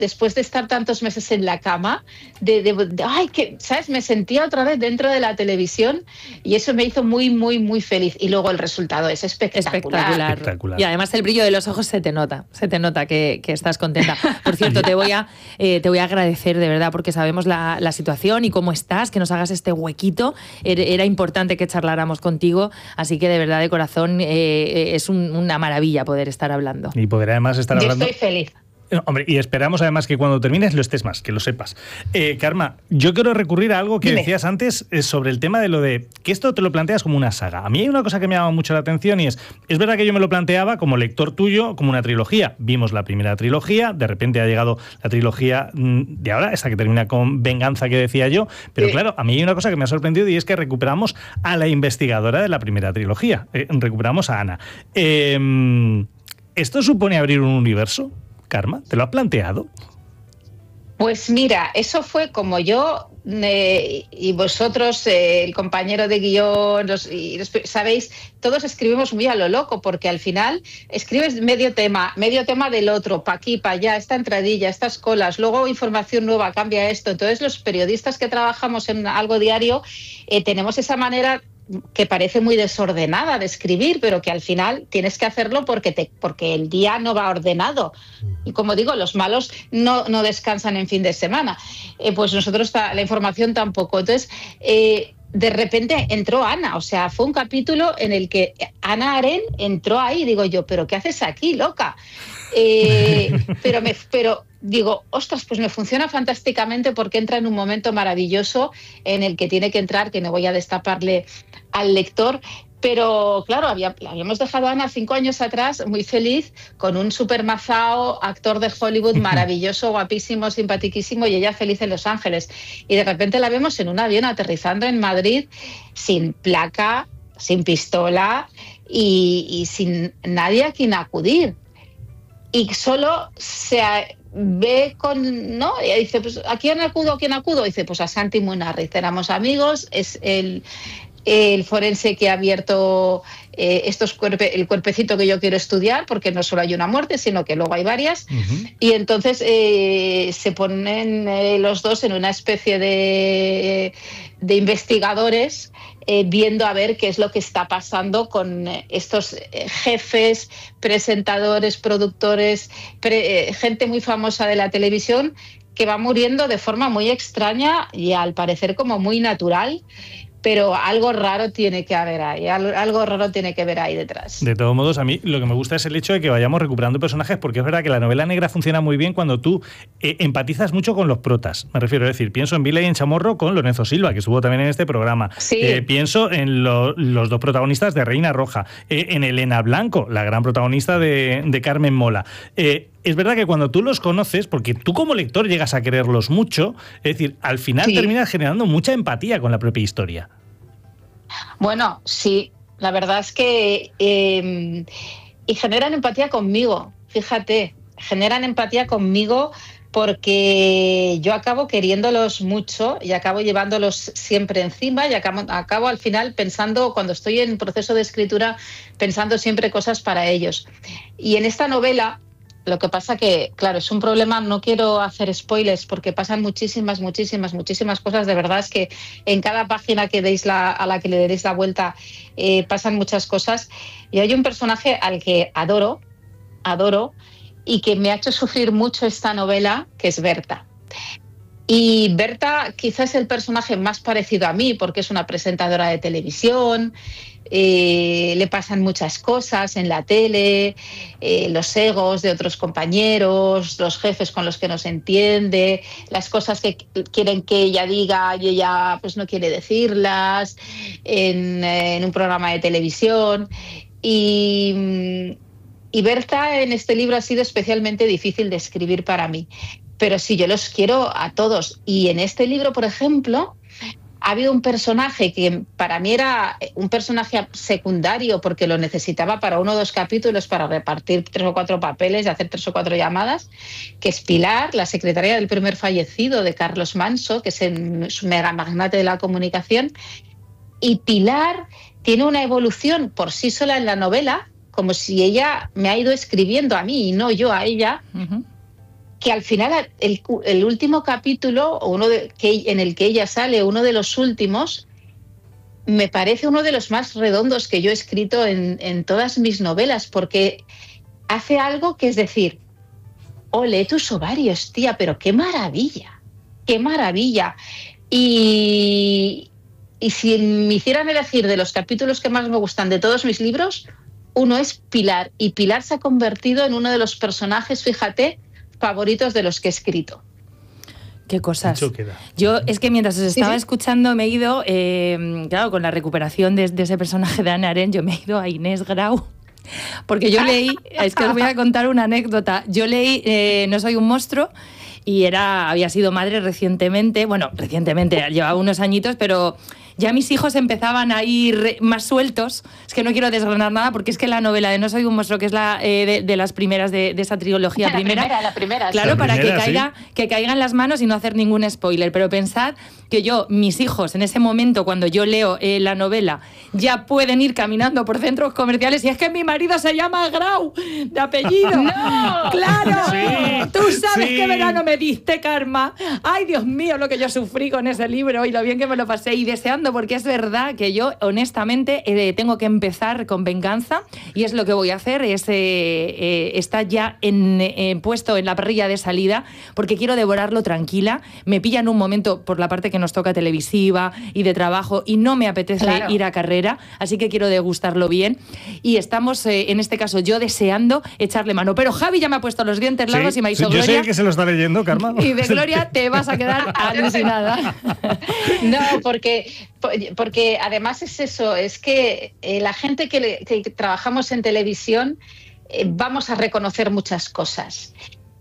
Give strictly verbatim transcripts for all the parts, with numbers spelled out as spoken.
después de estar tantos meses en la cama, de, de, de ay, que, ¿sabes? Me sentía otra vez dentro de la televisión y eso me hizo muy, muy, muy feliz. Y luego el resultado es espectacular. Espectacular. espectacular. Y además el brillo de los ojos se te nota, se te nota que, que estás contenta. Por cierto, te voy a, eh, te voy a agradecer de verdad porque sabemos la, la situación y cómo estás, que nos hagas este huequito. Era, era importante que charláramos contigo, así que de verdad de corazón eh, es un, una maravilla poder estar hablando. Y poder además estar Yo hablando... estoy feliz. No, hombre, y esperamos además que cuando termines lo estés más, que lo sepas. Eh, Karma, yo quiero recurrir a algo que Dime. decías antes eh, sobre el tema de lo de que esto te lo planteas como una saga. A mí hay una cosa que me llama mucho la atención y es, es verdad que yo me lo planteaba como lector tuyo, como una trilogía. Vimos la primera trilogía, de repente ha llegado la trilogía de ahora, esta que termina con Venganza que decía yo, pero sí. Claro, a mí hay una cosa que me ha sorprendido y es que recuperamos a la investigadora de la primera trilogía, eh, recuperamos a Ana. Eh, ¿Esto supone abrir un universo? Karma, ¿te lo has planteado? Pues mira, eso fue como yo eh, y vosotros, eh, el compañero de guión, los, y los, sabéis, todos escribimos muy a lo loco, porque al final escribes medio tema, medio tema del otro, pa' aquí, pa' allá, esta entradilla, estas colas, luego información nueva, cambia esto. Entonces los periodistas que trabajamos en algo diario eh, tenemos esa manera que parece muy desordenada de escribir, pero que al final tienes que hacerlo porque, te, porque el día no va ordenado. Y como digo, los malos no, no descansan en fin de semana. Eh, pues nosotros la información tampoco. Entonces, eh, de repente entró Ana, o sea, fue un capítulo en el que Ana Aren entró ahí y digo yo, ¿pero qué haces aquí, loca? Eh, pero, me, pero digo, ostras, pues me funciona fantásticamente porque entra en un momento maravilloso en el que tiene que entrar, que no voy a destaparle al lector, pero claro, había, habíamos dejado a Ana cinco años atrás muy feliz con un super mazao, actor de Hollywood maravilloso, guapísimo, simpatiquísimo, y ella feliz en Los Ángeles. Y de repente la vemos en un avión aterrizando en Madrid sin placa, sin pistola y, y sin nadie a quien acudir. Y solo se ve con, ¿no? Y dice, pues, ¿a quién acudo? ¿A quién acudo? Y dice, pues a Santi Munarriz. Éramos amigos, es el, el forense que ha abierto eh, estos cuerpe, el cuerpecito que yo quiero estudiar, porque no solo hay una muerte, sino que luego hay varias. Uh-huh. Y entonces eh, se ponen eh, los dos en una especie de, de investigadores, Eh, viendo a ver qué es lo que está pasando con estos eh, jefes, presentadores, productores, pre, eh, gente muy famosa de la televisión que va muriendo de forma muy extraña y al parecer como muy natural. Pero algo raro tiene que haber ahí, algo raro tiene que haber ahí detrás. De todos modos, a mí lo que me gusta es el hecho de que vayamos recuperando personajes, porque es verdad que la novela negra funciona muy bien cuando tú eh, empatizas mucho con los protas. Me refiero a decir, pienso en Vila y en Chamorro con Lorenzo Silva, que estuvo también en este programa. Sí. Eh, pienso en lo, los dos protagonistas de Reina Roja, eh, en Elena Blanco, la gran protagonista de, de Carmen Mola. Eh, Es verdad que cuando tú los conoces, porque tú como lector llegas a quererlos mucho, es decir, al final sí. terminas generando mucha empatía con la propia historia. Bueno, sí, la verdad es que... Eh, y generan empatía conmigo, fíjate, generan empatía conmigo porque yo acabo queriéndolos mucho y acabo llevándolos siempre encima y acabo, acabo al final pensando, cuando estoy en proceso de escritura, pensando siempre cosas para ellos. Y en esta novela... Lo que pasa que, claro, es un problema, no quiero hacer spoilers porque pasan muchísimas, muchísimas, muchísimas cosas. De verdad es que en cada página que deis la, a la que le deis la vuelta eh, pasan muchas cosas. Y hay un personaje al que adoro, adoro, y que me ha hecho sufrir mucho esta novela, que es Berta. Y Berta quizás es el personaje más parecido a mí porque es una presentadora de televisión, eh, le pasan muchas cosas en la tele, eh, los egos de otros compañeros, los jefes con los que no se entiende, las cosas que quieren que ella diga y ella pues no quiere decirlas en, en un programa de televisión. Y, y Berta en este libro ha sido especialmente difícil de escribir para mí. Pero sí, yo los quiero a todos. Y en este libro, por ejemplo, ha habido un personaje que para mí era un personaje secundario porque lo necesitaba para uno o dos capítulos para repartir tres o cuatro papeles y hacer tres o cuatro llamadas, que es Pilar, la secretaria del primer fallecido de Carlos Manso, que es el mega magnate de la comunicación. Y Pilar tiene una evolución por sí sola en la novela, como si ella me ha ido escribiendo a mí y no yo a ella. Uh-huh. que al final el, el último capítulo, uno de, que, en el que ella sale, uno de los últimos, me parece uno de los más redondos que yo he escrito en, en todas mis novelas, porque hace algo que es decir, ole tus ovarios, tía, pero qué maravilla, qué maravilla. Y, y si me hicieran elegir de los capítulos que más me gustan de todos mis libros, uno es Pilar, y Pilar se ha convertido en uno de los personajes, fíjate, favoritos de los que he escrito. Qué cosas. Yo es que mientras os estaba sí, sí. escuchando me he ido, eh, claro, con la recuperación de, de ese personaje de Ana Arendt, yo me he ido a Inés Grau. Porque yo leí, es que os voy a contar una anécdota, yo leí eh, No soy un monstruo y era, había sido madre recientemente, bueno, recientemente, llevaba unos añitos, pero ya mis hijos empezaban a ir más sueltos. Es que no quiero desgranar nada porque es que la novela de No soy un monstruo, que es la eh, de, de las primeras de, de esa trilogía la primera, primera, la primera, claro, la para primera, que caiga, sí. que caiga en las manos y no hacer ningún spoiler. Pero pensad que yo, mis hijos, en ese momento, cuando yo leo eh, la novela, ya pueden ir caminando por centros comerciales y es que mi marido se llama Grau, de apellido. ¡No! ¡Claro! Sí, Tú sabes sí. qué verano me diste, Karma. Ay, Dios mío, lo que yo sufrí con ese libro y lo bien que me lo pasé, y deseando, porque es verdad que yo, honestamente, eh, tengo que empezar con venganza, y es lo que voy a hacer, es, eh, eh, está ya en, eh, puesto en la parrilla de salida, porque quiero devorarlo tranquila. Me pilla en un momento por la parte que nos toca televisiva y de trabajo, y no me apetece claro. ir a carrera, así que quiero degustarlo bien, y estamos, eh, en este caso, yo deseando echarle mano. Pero Javi ya me ha puesto los dientes sí, largos y me ha dicho, yo Gloria... Yo sé que se lo está leyendo, Karma. Y de Gloria te vas a quedar alucinada. No, porque, porque además es eso, es que eh, la gente que, le, que trabajamos en televisión eh, vamos a reconocer muchas cosas.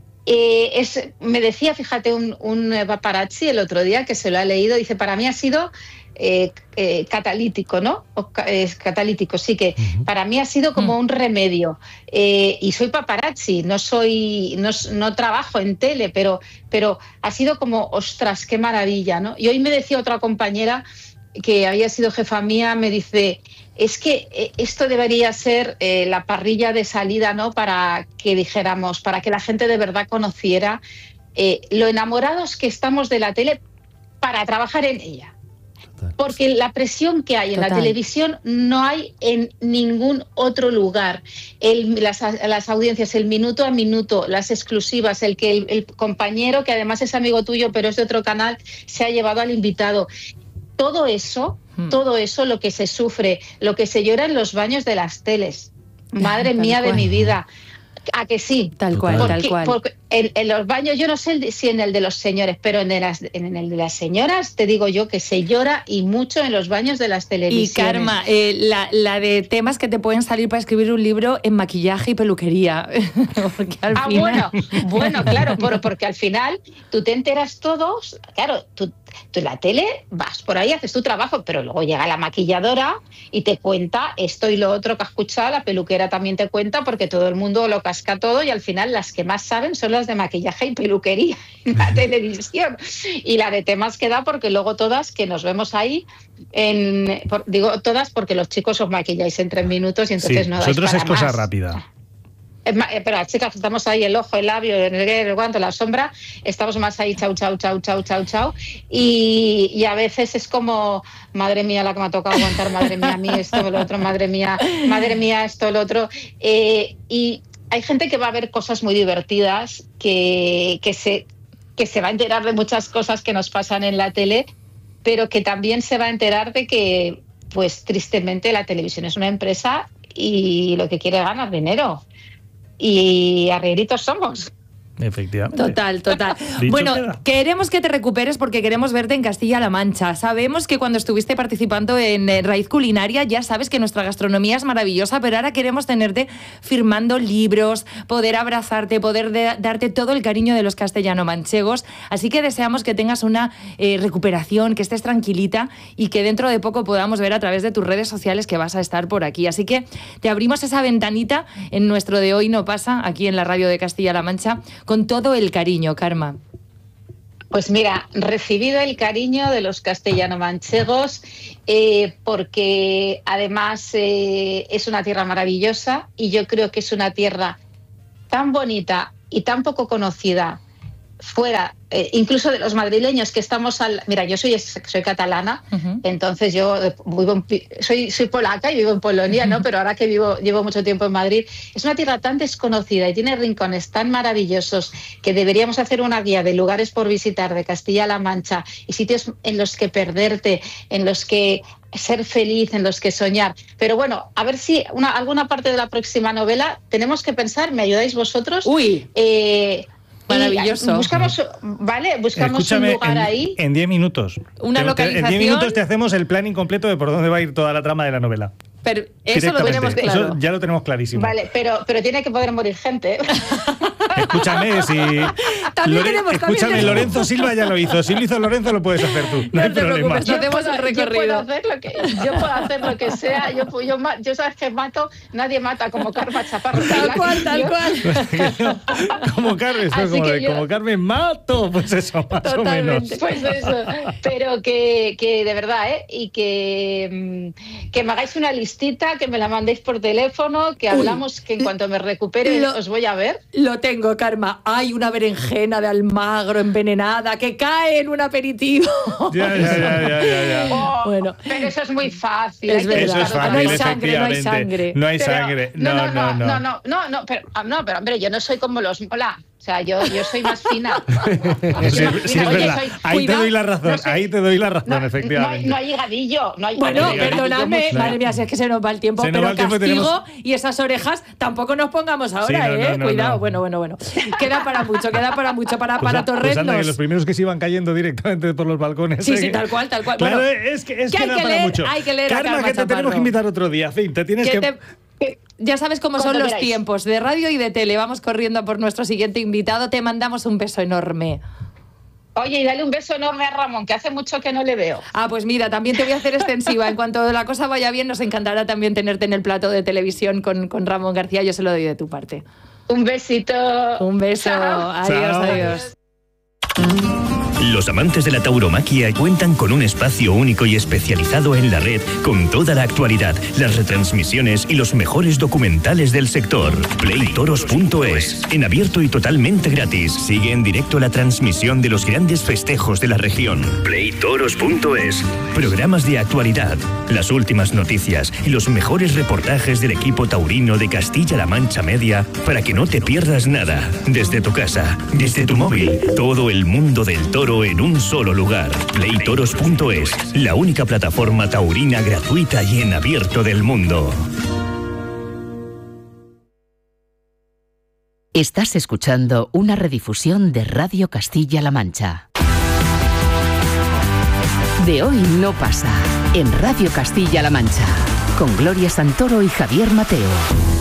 Eh, es, me decía, fíjate, un, un paparazzi el otro día que se lo ha leído, dice, para mí ha sido eh, eh, catalítico, ¿no? O, eh, catalítico, sí que uh-huh. para mí ha sido como uh-huh. un remedio. Eh, y soy paparazzi, no soy, no, no trabajo en tele, pero, pero ha sido como, ostras, qué maravilla, ¿no? Y hoy me decía otra compañera que había sido jefa mía, me dice, es que esto debería ser eh, la parrilla de salida, ¿no? Para que dijéramos, para que la gente de verdad conociera eh, lo enamorados que estamos de la tele para trabajar en ella. Porque la presión que hay en Total. La televisión no hay en ningún otro lugar. El, las, las audiencias, el minuto a minuto, las exclusivas, el que el, el compañero, que además es amigo tuyo, pero es de otro canal, se ha llevado al invitado. Todo eso, hmm. todo eso, lo que se sufre, lo que se llora en los baños de las teles. Madre Tal mía cual. De mi vida. ¿A que sí? Tal cual, porque, tal cual. Porque en, en los baños, yo no sé si en el de los señores, pero en, de las, en el de las señoras te digo yo que se llora y mucho en los baños de las televisiones. Y Karma, eh, la, la de temas que te pueden salir para escribir un libro en maquillaje y peluquería. Porque al ah, final... bueno, bueno, claro, por, porque al final tú te enteras todos, claro, tú, tú en la tele vas por ahí, haces tu trabajo, pero luego llega la maquilladora y te cuenta esto y lo otro que has escuchado, la peluquera también te cuenta, porque todo el mundo lo casca todo y al final las que más saben son las de maquillaje y peluquería en la televisión, y la de temas que da, porque luego todas que nos vemos ahí en, por, digo todas porque los chicos os maquilláis en tres minutos y entonces sí, no dais nosotros para es cosa más. Rápida. Pero las chicas estamos ahí, el ojo, el labio, el, el guanto, la sombra, estamos más ahí, chau, chau, chau, chau, chau, chau, y, y a veces es como, madre mía, la que me ha tocado aguantar, madre mía, a mí esto, lo otro, madre mía, madre mía, esto, lo otro, eh, y hay gente que va a ver cosas muy divertidas, que, que, se, que se va a enterar de muchas cosas que nos pasan en la tele, pero que también se va a enterar de que, pues tristemente, la televisión es una empresa y lo que quiere es ganar dinero. Y arrieritos somos. Efectivamente. Total, total. Bueno, queda. Queremos que te recuperes porque queremos verte en Castilla-La Mancha. Sabemos que cuando estuviste participando en Raíz Culinaria, ya sabes que nuestra gastronomía es maravillosa, pero ahora queremos tenerte firmando libros, poder abrazarte, poder de, darte todo el cariño de los castellano-manchegos. Así que deseamos que tengas una eh, recuperación, que estés tranquilita y que dentro de poco podamos ver a través de tus redes sociales que vas a estar por aquí. Así que te abrimos esa ventanita en nuestro De Hoy No Pasa, aquí en la radio de Castilla-La Mancha, con todo el cariño, Karma. Pues mira, recibido el cariño de los castellano-manchegos, eh, porque además eh, es una tierra maravillosa y yo creo que es una tierra tan bonita y tan poco conocida fuera, eh, incluso de los madrileños que estamos al... Mira, yo soy, soy catalana, uh-huh. entonces yo vivo en, soy, soy polaca y vivo en Polonia, ¿no? Pero ahora que vivo llevo mucho tiempo en Madrid, es una tierra tan desconocida y tiene rincones tan maravillosos que deberíamos hacer una guía de lugares por visitar de Castilla-La Mancha y sitios en los que perderte, en los que ser feliz, en los que soñar. Pero bueno, a ver si una, alguna parte de la próxima novela tenemos que pensar, ¿me ayudáis vosotros? Uy, eh, maravilloso. Buscamos, ¿vale? Buscamos Escúchame, un lugar en, ahí. En diez minutos. Una te, localización. En diez minutos te hacemos el plan incompleto de por dónde va a ir toda la trama de la novela. Pero eso lo tenemos claro. Eso ya lo tenemos clarísimo. Vale, pero, pero tiene que poder morir gente. Escúchame, si. También Lore, tenemos, escúchame, también Lorenzo Silva ya lo hizo. Si lo hizo Lorenzo, lo puedes hacer tú. No, no hay te problema. Preocupes, hacemos el recorrido. Yo puedo hacer lo que, yo puedo hacer lo que sea. Yo, yo, yo sabes que mato, nadie mata como Karma Chaparro. Tal cual, tal cual. Como Carmen, como, de, yo, como Carmen Mato, pues eso, más totalmente. o menos. Pues eso. Pero que, que de verdad, ¿eh? Y que, que me hagáis una listita, que me la mandéis por teléfono, que hablamos, Uy, que en cuanto me recupere lo, os voy a ver. Lo tengo, Karma. Hay una berenjena de Almagro envenenada que cae en un aperitivo. Ya, ya, ya, ya, ya, ya. Oh, bueno. Pero eso es muy fácil. Es verdad. Eso es fácil, no hay sangre, no hay efectivamente. sangre. No hay pero, sangre. No, no, no, no, no. No, no, no, no, pero, no, pero hombre, yo no soy como los mola. O sea, yo, yo soy más fina. Sí, sí, es Oye, verdad. soy, ahí cuidado, te doy la razón, no sé, ahí te doy la razón, no, efectivamente. No hay, no hay higadillo. No hay bueno, higadillo, perdonadme, higadillo madre mía, si es que se nos va el tiempo, se pero el tiempo, castigo tenemos... y esas orejas tampoco nos pongamos ahora, sí, no, ¿eh? No, no, Cuidado, no. bueno, bueno, bueno. Queda para mucho, queda para mucho, para, pues, para torrernos. Pues anda, que los primeros que se iban cayendo directamente por los balcones. Sí, ¿eh? sí, tal cual, tal cual. Claro, bueno, es que, es que que hay da que para leer, mucho. hay que leer a Karma, Karma que te tenemos Chaparro. que invitar otro día, en fin, te tienes que... que te... Ya sabes cómo son los queráis. tiempos de radio y de tele. Vamos corriendo por nuestro siguiente invitado. Te mandamos un beso enorme. Oye, y dale un beso enorme a Ramón, que hace mucho que no le veo. Ah, pues mira, también te voy a hacer extensiva. En cuanto la cosa vaya bien, nos encantará también tenerte en el plato de televisión con, con Ramón García. Yo se lo doy de tu parte. Un besito. Un beso. Chao. Adiós, Chao. adiós. Los amantes de la tauromaquia cuentan con un espacio único y especializado en la red con toda la actualidad, las retransmisiones y los mejores documentales del sector. play toros punto es, en abierto y totalmente gratis. Sigue en directo la transmisión de los grandes festejos de la región. play toros punto es. Programas de actualidad, las últimas noticias y los mejores reportajes del equipo taurino de Castilla-La Mancha Media para que no te pierdas nada. Desde tu casa, desde tu móvil, todo el mundo del toro en un solo lugar. play toros punto es, la única plataforma taurina gratuita y en abierto del mundo. Estás escuchando una redifusión de Radio Castilla-La Mancha. De hoy no pasa, en Radio Castilla-La Mancha, con Gloria Santoro y Javier Mateo.